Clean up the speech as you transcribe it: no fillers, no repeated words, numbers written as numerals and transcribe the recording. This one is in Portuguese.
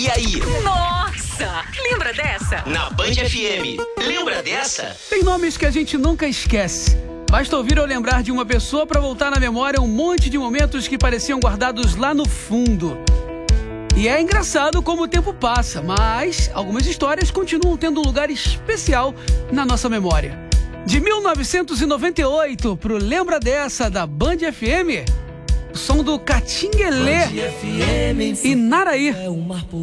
E aí? Nossa! Lembra dessa? Na Band FM. Lembra dessa? Tem nomes que a gente nunca esquece. Basta ouvir ou lembrar de uma pessoa para voltar na memória um monte de momentos que pareciam guardados lá no fundo. E é engraçado como o tempo passa, mas algumas histórias continuam tendo um lugar especial na nossa memória. De 1998 pro Lembra Dessa da Band FM, o som do Catinguelê e Naraí.